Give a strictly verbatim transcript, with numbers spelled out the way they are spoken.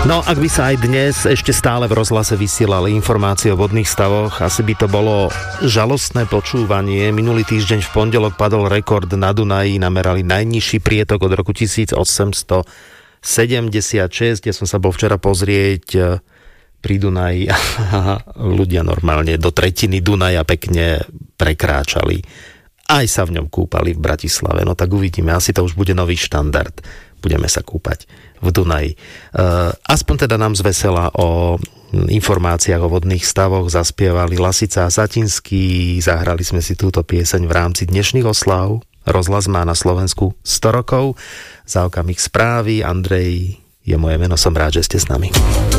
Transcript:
No, ak by sa aj dnes ešte stále v rozhlase vysielali informácie o vodných stavoch, asi by to bolo žalostné počúvanie. Minulý týždeň v pondelok padol rekord na Dunaji, namerali najnižší prietok od roku tisícosemstosedemdesiatšesť. Ja som sa bol včera pozrieť pri Dunaji a ľudia normálne do tretiny Dunaja pekne prekráčali. Aj sa v ňom kúpali v Bratislave. No tak uvidíme, asi to už bude nový štandard. Budeme sa kúpať v Dunaji. Aspoň teda nám zvesela o informáciách o vodných stavoch zaspievali Lasica a Satinský. Zahrali sme si túto pieseň v rámci dnešných oslav. Rozhlas má na Slovensku sto rokov. Za okamih správy. Andrej je moje meno, som rád, že ste s nami.